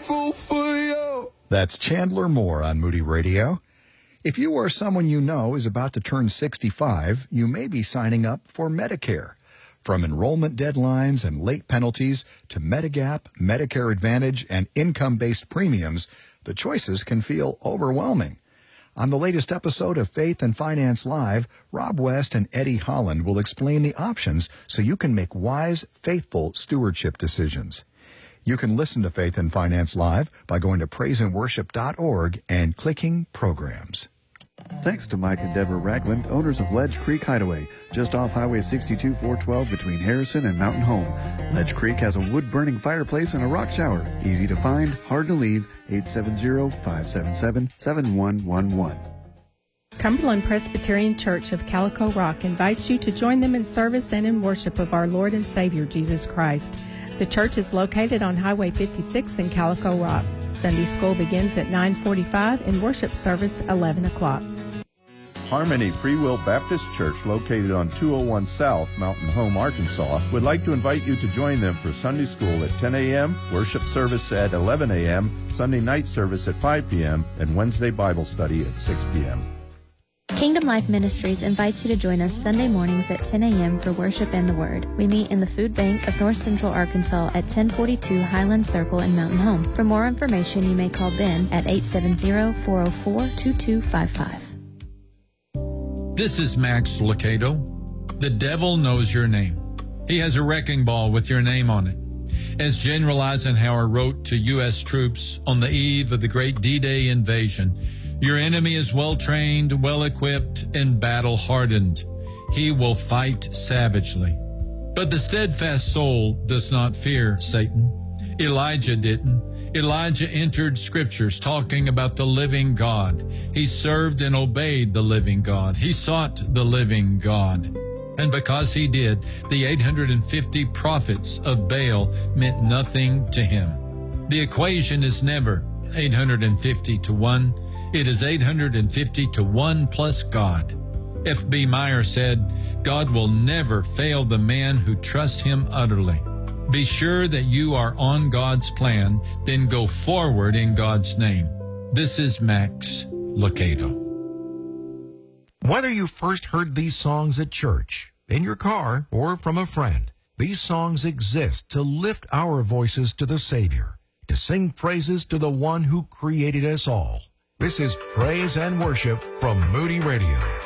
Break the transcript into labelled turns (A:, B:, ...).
A: grateful for you.
B: That's Chandler Moore on Moody Radio. If you or someone you know is about to turn 65, you may be signing up for Medicare. From enrollment deadlines and late penalties to Medigap, Medicare Advantage, and income-based premiums, the choices can feel overwhelming. On the latest episode of Faith and Finance Live, Rob West and Eddie Holland will explain the options so you can make wise, faithful stewardship decisions. You can listen to Faith and Finance Live by going to praiseandworship.org and clicking Programs.
C: Thanks to Mike and Deborah Ragland, owners of Ledge Creek Hideaway, just off Highway 62 412 between Harrison and Mountain Home. Ledge Creek has a wood-burning fireplace and a rock shower. Easy to find, hard to leave. 870-577-7111.
D: Cumberland Presbyterian Church of Calico Rock invites you to join them in service and in worship of our Lord and Savior, Jesus Christ. The church is located on Highway 56 in Calico Rock. Sunday school begins at 9:45 and worship service 11 o'clock.
E: Harmony Free Will Baptist Church, located on 201 South, Mountain Home, Arkansas, would like to invite you to join them for Sunday school at 10 a.m., worship service at 11 a.m., Sunday night service at 5 p.m., and Wednesday Bible study at 6 p.m.
F: Kingdom Life Ministries invites you to join us Sunday mornings at 10 a.m. for worship and the Word. We meet in the Food Bank of North Central Arkansas at 1042 Highland Circle in Mountain Home. For more information, you may call Ben at 870-404-2255.
G: This is Max Lucado. The devil knows your name. He has a wrecking ball with your name on it. As General Eisenhower wrote to U.S. troops on the eve of the great D-Day invasion, your enemy is well-trained, well-equipped, and battle-hardened. He will fight savagely. But the steadfast soul does not fear Satan. Elijah didn't. Elijah entered scriptures talking about the living God. He served and obeyed the living God. He sought the living God. And because he did, the 850 prophets of Baal meant nothing to him. The equation is never 850 to 1. It is 850 to 1 plus God. F.B. Meyer said, God will never fail the man who trusts him utterly. Be sure that you are on God's plan, then go forward in God's name. This is Max Lucado.
H: Whether you first heard these songs at church, in your car, or from a friend, these songs exist to lift our voices to the Savior, to sing praises to the one who created us all. This is Praise and Worship from Moody Radio.